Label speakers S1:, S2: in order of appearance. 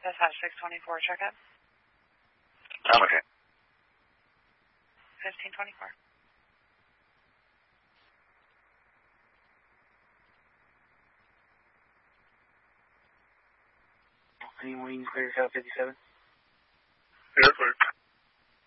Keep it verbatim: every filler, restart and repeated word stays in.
S1: Dispatch six twenty-four, check up.
S2: I'm okay.
S1: fifteen twenty-four.
S2: Any wings, clear South fifty-seven?
S3: Yeah, clear.